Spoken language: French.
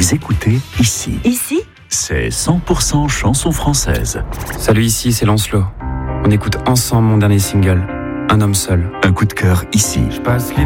Vous écoutez Ici. Ici, C'est 100% chanson française. Salut, ici c'est Lancelot. On écoute ensemble mon dernier single, Un homme seul. Un coup de cœur ici. Je passe